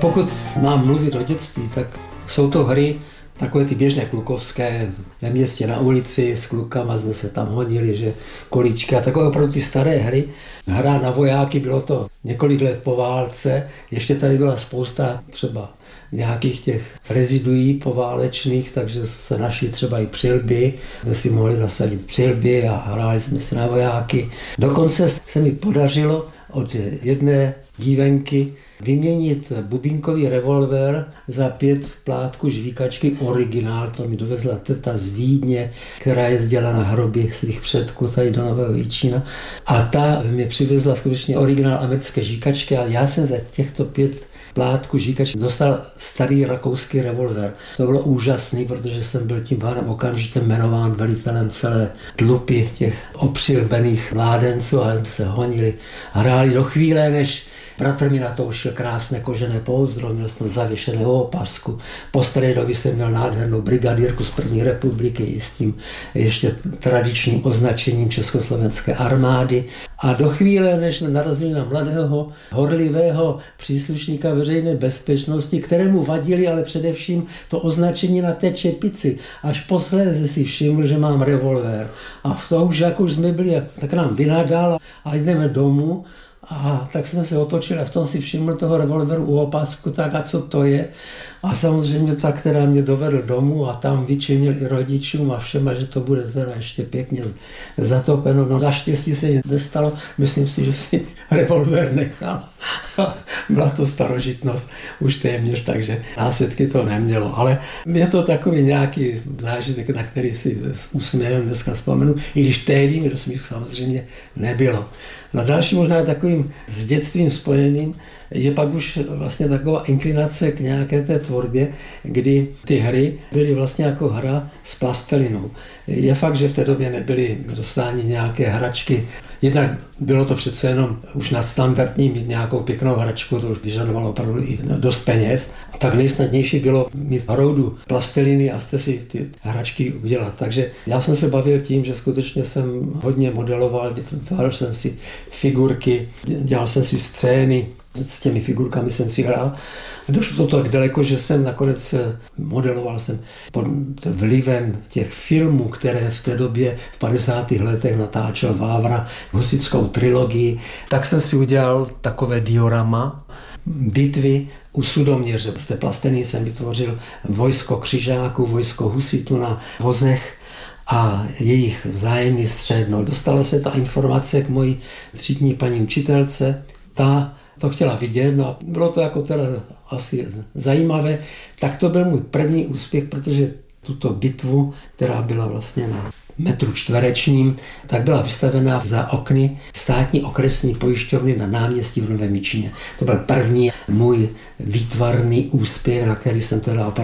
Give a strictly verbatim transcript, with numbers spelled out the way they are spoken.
Pokud mám mluvit o dětství, tak jsou to hry takové ty běžné klukovské, ve městě na ulici, s klukama jsme se tam honili, že kolíčka, takové opravdu ty staré hry. Hra na vojáky, bylo to několik let po válce, ještě tady byla spousta třeba nějakých těch reziduí poválečných, takže se našly třeba i přilby, jsme si mohli nasadit přilby a hráli jsme se na vojáky. Dokonce se mi podařilo od jedné dívenky vyměnit bubínkový revolver za pět plátků žvíkačky originál, to mi dovezla teta z Vídně, která jezdila na hroby svých předků tady do Nového Jičína. A ta mi přivezla skutečně originál americké žvíkačky a já jsem za těchto pět plátku žvíkačky dostal starý rakouský revolver. To bylo úžasný, protože jsem byl tím pádem okamžitě jmenován velitelem celé tlupy těch opřilbených mládenců a jsme se honili, hráli do chvíle, než bratr mi natoušil krásné kožené pouzdro, měl jsem zavěšeného opasku. Po staré době jsem měl nádhernou brigadírku z první republiky i s tím ještě tradičním označením Československé armády. A do chvíle, než narazili na mladého, horlivého příslušníka veřejné bezpečnosti, kterému vadili ale především to označení na té čepici. Až posléze si všiml, že mám revolver. A v toho už, jak už jsme byli, tak nám vynadal a jdeme domů. A tak jsme se otočili a v tom si všiml toho revolveru u opasku, tak a co to je. A samozřejmě ta, která mě dovedl domů a tam vyčinil i rodičům a všema, že to bude teda ještě pěkně zatopeno. No naštěstí se nestalo, myslím si, že si revolver nechal. Byla to starožitnost už téměř, takže následky to nemělo. Ale je to takový nějaký zážitek, na který si s úsměvem dneska vzpomenu, i když tehdy mi do smíchu samozřejmě nebylo. No další možná takovým s dětstvím spojeným je pak už vlastně taková inklinace k nějaké té tvorbě, kdy ty hry byly vlastně jako hra s plastelinou. Je fakt, že v té době nebyly k dostání nějaké hračky. Jednak bylo to přece jenom už nadstandardní mít nějakou pěknou hračku, to už vyžadovalo opravdu i dost peněz. Tak nejsnadnější bylo mít hroudu plasteliny a jste si ty hračky udělat. Takže já jsem se bavil tím, že skutečně jsem hodně modeloval, tvářil jsem si figurky, dělal jsem si scény, s těmi figurkami jsem si hrál. Došlo to tak daleko, že jsem nakonec modeloval jsem pod vlivem těch filmů, které v té době v padesátých letech natáčel Vávra, husitskou trilogii. Tak jsem si udělal takové diorama bitvy u Sudoměře. Z té plasteliny jsem vytvořil vojsko křižáků, vojsko husitů na vozech a jejich vzájemný střet. No, dostala se ta informace k mojí třídní paní učitelce. Ta to chtěla vidět, no a bylo to jako teda asi zajímavé. Tak to byl můj první úspěch, protože tuto bitvu, která byla vlastně na metru čtverečním, tak byla vystavená za okny státní okresní pojišťovny na náměstí v Novém Jičíně. To byl první můj výtvarný úspěch, na který jsem teda